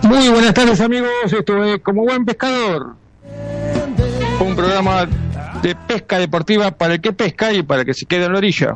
Muy buenas tardes, amigos, esto es Como Buen Pescador, un programa de pesca deportiva para el que pesca y para el que se queda en la orilla.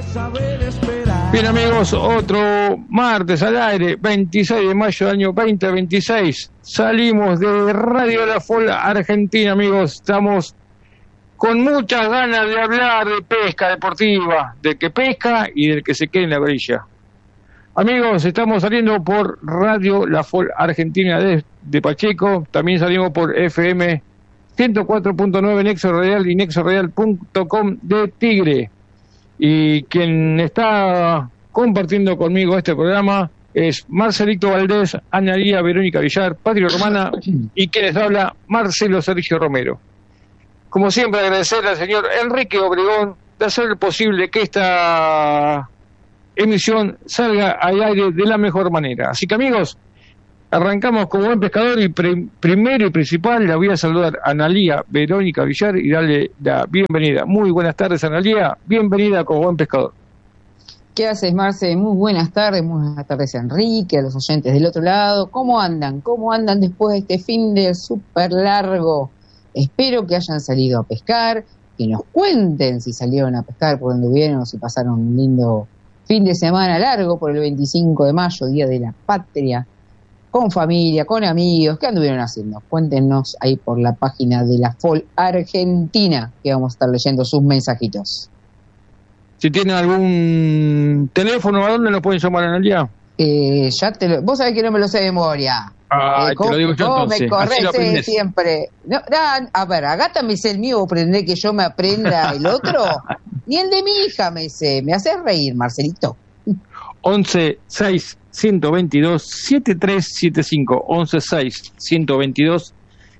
Bien, amigos, otro martes al aire, 26 de mayo del año 2026, salimos de Radio La Fol Argentina, amigos, estamos con muchas ganas de hablar de pesca deportiva, del que pesca y del que se queda en la orilla. Amigos, estamos saliendo por Radio La Fol Argentina de Pacheco, también salimos por FM 104.9 Nexo Radial y nexoradial.com de Tigre. Y quien está compartiendo conmigo este programa es Marcelito Valdés, Analía Verónica Villar, Patria Romana y quien les habla, Marcelo Sergio Romero. Como siempre, agradecer al señor Enrique Obregón de hacer posible que esta emisión salga al aire de la mejor manera. Así que, amigos, arrancamos como buen pescador y primero y principal la voy a saludar a Analía Verónica Villar y darle la bienvenida. Muy buenas tardes, Analía, bienvenida como buen pescador. ¿Qué haces, Marce? Muy buenas tardes, Enrique, a los oyentes del otro lado. ¿Cómo andan? ¿Cómo andan después de este fin de súper largo? Espero que hayan salido a pescar, que nos cuenten si salieron a pescar, por donde vieron, si pasaron un lindo fin de semana largo por el 25 de mayo, Día de la Patria, con familia, con amigos. ¿Qué anduvieron haciendo? Cuéntenos ahí por la página de la FOL Argentina, que vamos a estar leyendo sus mensajitos. Si tienen algún teléfono, ¿a dónde nos pueden llamar, Analía? Vos sabés que no me lo sé de memoria. Te lo digo yo entonces. Me corres siempre. No, a ver, acá también sé el mío, ¿vos pretendés que yo me aprenda el otro? Ni el de mi hija me sé. Me haces reír, Marcelito. 11 6 122 7375. 11 6 122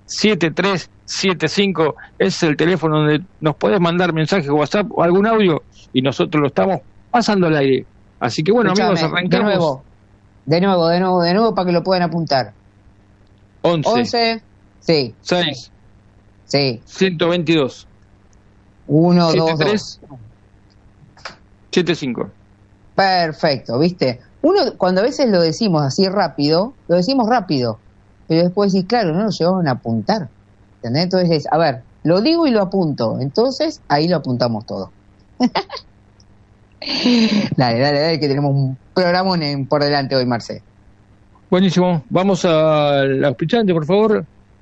7375 es el teléfono donde nos podés mandar mensajes, WhatsApp o algún audio y nosotros lo estamos pasando al aire. Así que bueno, escuchame, amigos, arrancamos. De nuevo para que lo puedan apuntar. 11 sí. 6 sí. 122 1, 2, 2 75. Perfecto, ¿viste? Uno, cuando a veces lo decimos así rápido, lo decimos rápido, pero después decís, claro, no lo llevaron a apuntar, ¿entendés? Entonces, a ver, lo digo y lo apunto, entonces ahí lo apuntamos todo. Dale, que tenemos un programa por delante hoy, Marce. Buenísimo, vamos al auspiciante, por favor.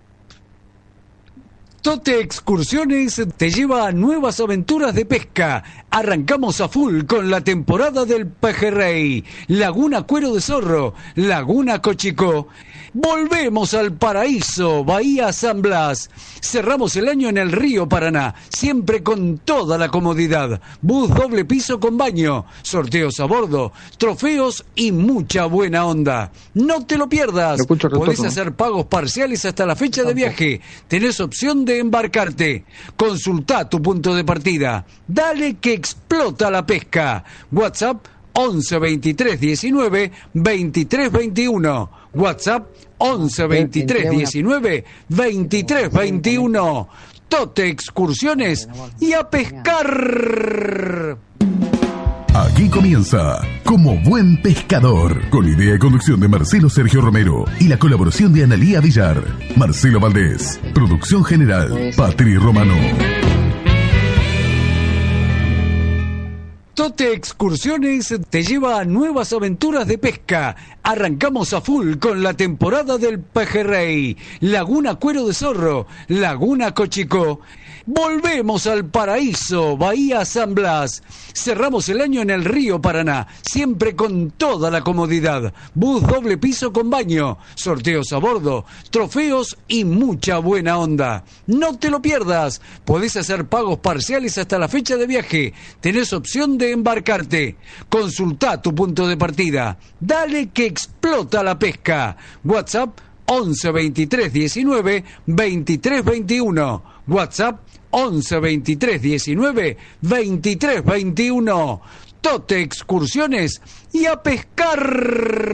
Tote Excursiones te lleva a nuevas aventuras de pesca. Arrancamos a full con la temporada del pejerrey, Laguna Cuero de Zorro, Laguna Cochicó. Volvemos al paraíso, Bahía San Blas. Cerramos el año en el río Paraná, siempre con toda la comodidad. Bus doble piso con baño, sorteos a bordo, trofeos y mucha buena onda. No te lo pierdas. Podés hacer pagos parciales hasta la fecha de viaje. Tenés opción de embarcarte. Consultá tu punto de partida. Dale que explota la pesca. WhatsApp 11 23 19 23 21. WhatsApp 11 23 19 23 21. Tote Excursiones y a pescar. Aquí comienza Como Buen Pescador, con idea y conducción de Marcelo Sergio Romero y la colaboración de Analía Villar, Marcelo Valdés, producción general, Patria Romano. Tote Excursiones te lleva a nuevas aventuras de pesca. Arrancamos a full con la temporada del pejerrey, Laguna Cuero de Zorro, Laguna Cochicó. Volvemos al paraíso, Bahía San Blas. Cerramos el año en el río Paraná, siempre con toda la comodidad. Bus doble piso con baño, sorteos a bordo, trofeos y mucha buena onda. No te lo pierdas. Podés hacer pagos parciales hasta la fecha de viaje. Tenés opción de embarcarte. Consultá tu punto de partida. Dale que explota la pesca. WhatsApp 11 23 19 23 21. WhatsApp 11 23 19 23 21. Tote Excursiones y a pescar.